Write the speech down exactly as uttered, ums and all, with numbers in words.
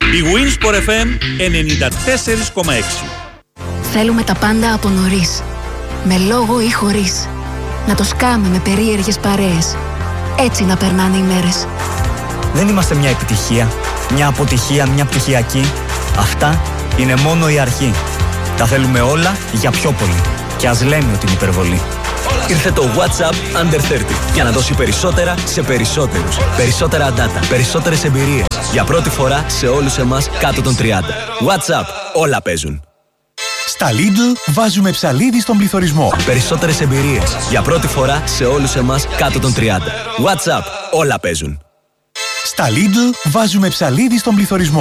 Η Winsport εφ εμ ενενήντα τέσσερα κόμμα έξι. Θέλουμε τα πάντα από νωρίς. Με λόγο ή χωρίς. Να το σκάμε με περίεργες παρέες. Έτσι να περνάνε οι μέρες. Δεν είμαστε μια επιτυχία, μια αποτυχία, μια πτυχιακή. Αυτά είναι μόνο η αρχή. Τα θέλουμε όλα για πιο πολύ. Και ας λέμε ότι είναι υπερβολή. Ήρθε το WhatsApp Under τριάντα για να δώσει περισσότερα σε περισσότερους. Περισσότερα data, περισσότερες εμπειρίες. Για πρώτη φορά σε όλους εμάς κάτω των τριάντα. WhatsApp, όλα παίζουν. Στα Lidl βάζουμε ψαλίδι στον πληθωρισμό. Περισσότερες εμπειρίες. Για πρώτη φορά σε όλους εμάς κάτω των τριάντα. WhatsApp, όλα παίζουν. Στα Lidl βάζουμε ψαλίδι στον πληθωρισμό.